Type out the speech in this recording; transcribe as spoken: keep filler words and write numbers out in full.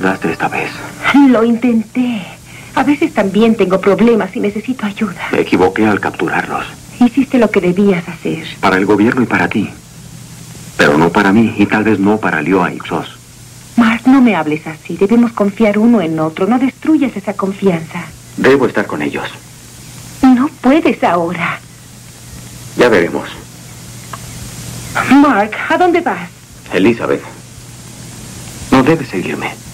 ayudaste esta vez. Lo intenté. A veces también tengo problemas y necesito ayuda. Me equivoqué al capturarlos. Hiciste lo que debías hacer. Para el gobierno y para ti. Pero no para mí y tal vez no para Lioa y Ixos. Mark, no me hables así. Debemos confiar uno en otro. No destruyas esa confianza. Debo estar con ellos. No puedes ahora. Ya veremos. Mark, ¿a dónde vas? Elizabeth, no debes seguirme.